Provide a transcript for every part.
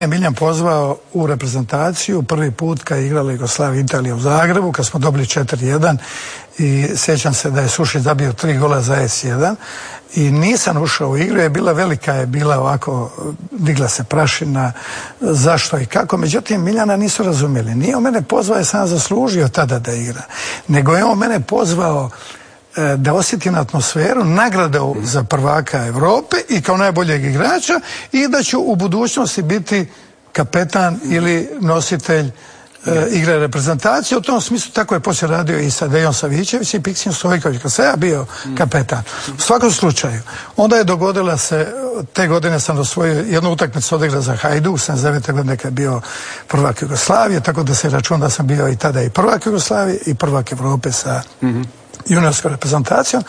Miljan pozvao u reprezentaciju prvi put kad je igrala Jugoslavija i Italija u Zagrebu, kad smo dobili 4-1 i sjećam se da je Sušić zabio 3 gola za S1 i nisam ušao u igru, je bila ovako, digla se prašina, zašto i kako, međutim Miljana nisu razumjeli. Nije on mene pozvao, jer sam zaslužio tada da igra, nego je on mene pozvao da osjetim atmosferu, nagradu za prvaka Europe i kao najboljeg igrača i da ću u budućnosti biti kapetan ili nositelj igre reprezentacije. U tom smislu tako je poslije radio i sa Dejom Savićević i Piksim Stojković, kad sam ja bio kapetan. U svakom slučaju, onda je dogodila se, te godine sam osvojio jednu utakmicu, odigrao za Hajduk, 79. godine kad je bio prvak Jugoslavije, tako da se računa da sam bio i tada i prvak Jugoslavije i prvak Europe sa juniorskom reprezentacijom.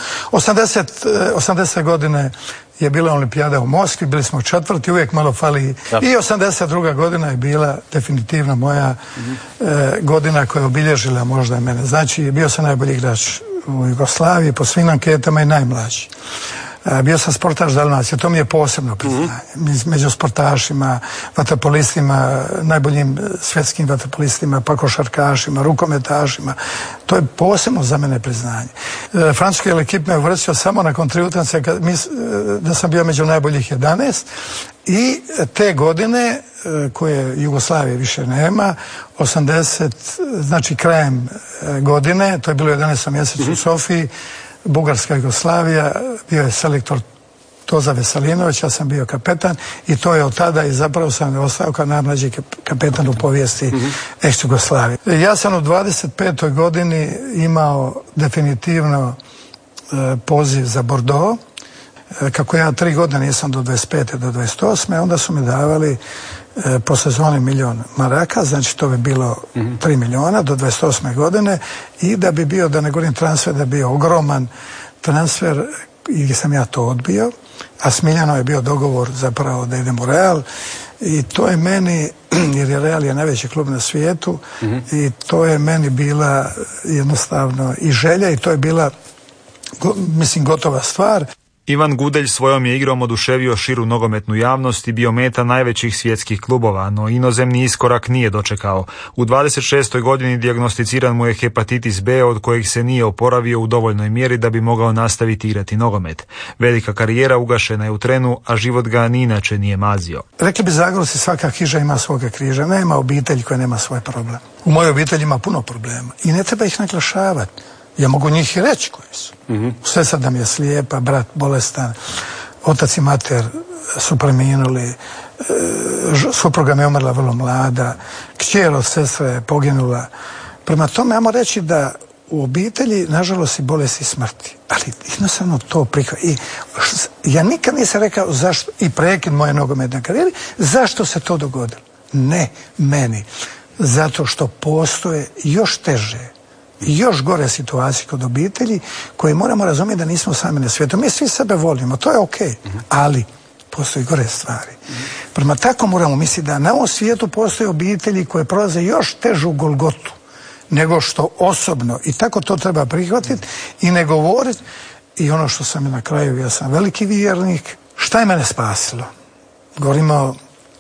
80. godine je bila olimpijada u Moskvi, bili smo četvrti, uvijek malo fali. I 82. godina je bila definitivno moja godina koja je obilježila možda mene. Znači, bio sam najbolji igrač u Jugoslaviji, po svim anketama i najmlađi. Bio sam sportaš Dalmacije, to mi je posebno priznanje. Među sportašima, vaterpolistima, najboljim svjetskim vaterpolistima, pa košarkašima, rukometašima. To je posebno za mene priznanje. Francuski ekip me uvrstio samo nakon 3 utakmice da sam bio među najboljih 11 i te godine koje Jugoslavije više nema, 80, znači krajem godine, to je bilo 11. mjesecu u Sofiji, Bugarska Jugoslavija, bio je selektor Toza Veselinović, ja sam bio kapetan i to je od tada i zapravo sam ostao kao najmlađi kapetan u povijesti ex-Jugoslavije. Ja sam u 25. godini imao definitivno poziv za Bordeaux. Kako ja 3 godine nisam do 25. do 28. onda su mi davali po sezoni $1.000.000 maraka, znači to bi bilo 3 milijuna do 28. godine i da bi bio, da ne govorim transfer, da bi bio ogroman transfer i sam ja to odbio, a s Miljanom je bio dogovor zapravo da idem u Real i to je meni, jer je Real je najveći klub na svijetu i to je meni bila jednostavno i želja i to je bila, mislim, gotova stvar. Ivan Gudelj svojom je igrom oduševio širu nogometnu javnost i bio meta najvećih svjetskih klubova, no inozemni iskorak nije dočekao. U 26. godini dijagnosticiran mu je hepatitis B od kojeg se nije oporavio u dovoljnoj mjeri da bi mogao nastaviti igrati nogomet. Velika karijera ugašena je u trenu, a život ga ni inače nije mazio. Rekli bi Zagorci, svaka hiža ima svoga križa, nema obitelji koja nema svoj problem. U mojoj obitelji ima puno problema i ne treba ih naglašavati. Ja mogu njih i reći koji su. Sestra da mi je slijepa, brat bolestan, otac i mater su preminuli, supruga mi je umrla vrlo mlada, kćer od sestre je poginula. Prema tome, ajmo reći da u obitelji, nažalost, i bolest i smrti. Ali jednostavno to prihvaća. I ja nikad nisam rekao zašto, i prekid moje nogometne karijere, zašto se to dogodilo. Ne meni. Zato što postoje još teže i još gore situacije kod obitelji koje moramo razumjeti da nismo sami na svijetu. Mi svi sebe volimo, to je okej, ali postoji gore stvari. Prema tako moramo misliti da na ovom svijetu postoje obitelji koje prolaze još težu golgotu nego što osobno, i tako to treba prihvatiti i ne govoriti. I ono što sam na kraju, ja sam veliki vjernik, šta je mene spasilo? Govorimo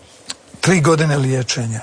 3 godine liječenja,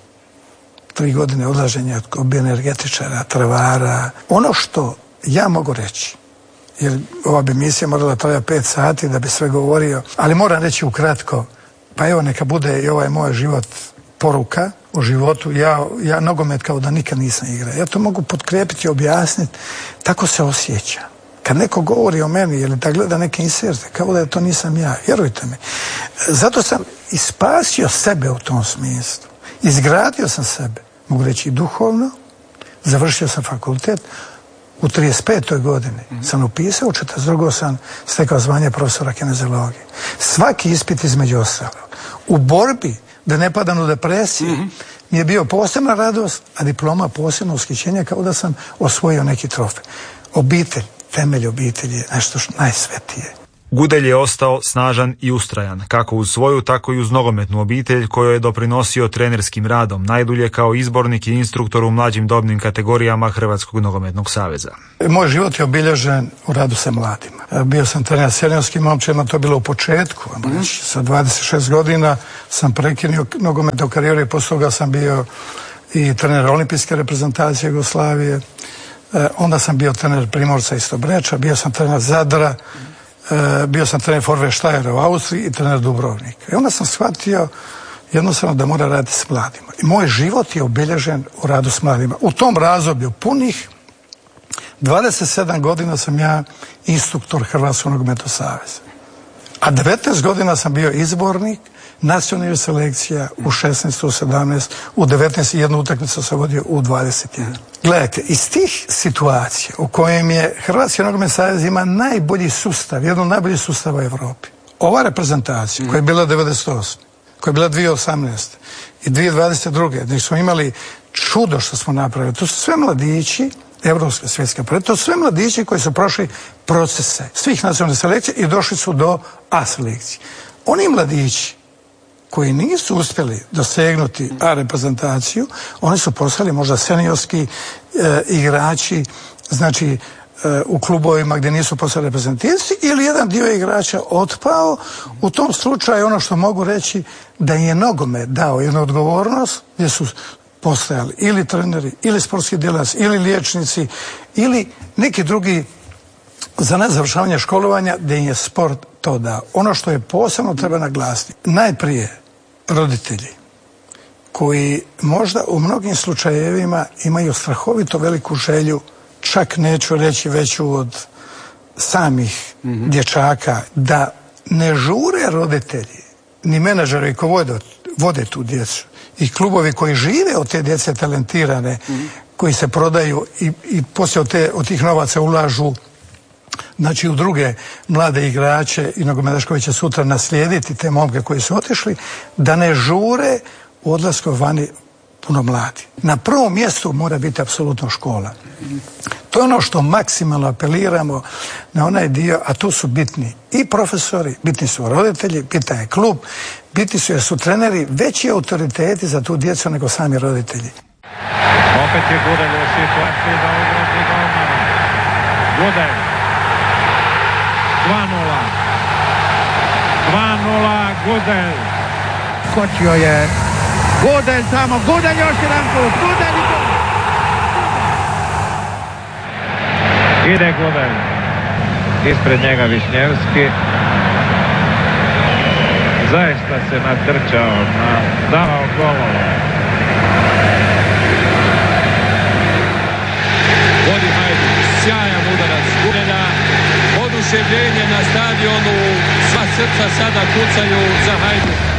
3 godine odlaženja od energetičara, travara. Ono što ja mogu reći, jer ova bi emisija morala trajati 5 sati da bi sve govorio, ali moram reći ukratko, pa evo neka bude i ovaj moj život poruka o životu. Ja nogomet kao da nikad nisam igrao. Ja to mogu potkrijepiti i objasniti. Tako se osjeća. Kad neko govori o meni ili da gleda neke inserte, kao da to nisam ja, vjerujte mi. Zato sam i spasio sebe u tom smislu. Izgradio sam sebe, mogu reći i duhovno, završio sam fakultet, u 35. godini sam upisao, u 42. sam stekao zvanje profesora kineziologije. Svaki ispit između ostalog. U borbi da ne padam u depresiju mi je bio posebna radost, a diploma posebno ushićenje, kao da sam osvojio neki trofej. Obitelj, temelj obitelji je nešto najsvetije. Gudelj je ostao snažan i ustrajan, kako uz svoju, tako i uz nogometnu obitelj kojoj je doprinosio trenerskim radom, najdulje kao izbornik i instruktor u mlađim dobnim kategorijama Hrvatskog nogometnog saveza. Moj život je obilježen u radu sa mladima. Bio sam trener seniorskim momčima, to je bilo u početku. Sa 26 godina sam prekinuo nogometnu karijeru i poslije toga sam bio i trener olimpijske reprezentacije Jugoslavije. Onda sam bio trener Primorca i Stobreča, bio sam trener Zadra, bio sam trener Forveštajera u Austriji i trener Dubrovnika. I onda sam shvatio jednostavno da mora raditi s mladima. I moj život je obilježen u radu s mladima. U tom razdoblju punih 27 godina sam ja instruktor Hrvatskog nogometnog saveza. A 19 godina sam bio izbornik nacionalnih selekcija u 16, u 17, u 19 i jednu utakmicu sam vodio u 21. Gledajte, iz tih situacija u kojem je Hrvatski nogometni savez ima najbolji sustav, jedan od najboljih sustava u Europi. Ova reprezentacija koja je bila 98, koja je bila 2018 i 2022, gdje smo imali čudo što smo napravili. To su sve mladići, evropska, svjetska prvenstva, to su sve mladići koji su prošli procese svih nacionalnih selekcija i došli su do A selekcije. Oni mladići koji nisu uspjeli dosegnuti A reprezentaciju, oni su postali možda seniorski igrači, znači u klubovima gdje nisu postali reprezentativci, ili jedan dio igrača otpao. U tom slučaju ono što mogu reći da je nogomet dao jednu odgovornost gdje su postojali ili treneri, ili sportski djelatnici, ili liječnici, ili neki drugi za nezavršavanje školovanja gdje im je sport to dao. Ono što je posebno treba naglasiti, najprije roditelji koji možda u mnogim slučajevima imaju strahovito veliku želju, čak neću reći veću od samih dječaka, da ne žure roditelji, ni menadžeri koji vode tu djecu i klubovi koji žive od te djece talentirane, koji se prodaju i poslije od tih novaca ulažu znači u druge mlade igrače i nogometaše koji će sutra naslijediti te momke koji su otišli, da ne žure u odlasku vani puno mladi. Na prvom mjestu mora biti apsolutno škola. To je ono što maksimalno apeliramo na onaj dio, a tu su bitni i profesori, bitni su roditelji, bitan je klub, bitni su jer su treneri veći autoriteti za tu djecu nego sami roditelji. Opet je Gudelj u situaciji da ugrozi golmana. Gudelj 2-0 Gudelj. Skočio je Gudelj tamo, Gudelj još jedan put, Gudelj i gol. Ide Gudelj, ispred njega Višnjevski. Zaista se natrčao, davao golova. Vodi Hajduk, sjajan udarac Gudelja, oduševljenje na stadionu, sva srca sada kucaju za Hajduk.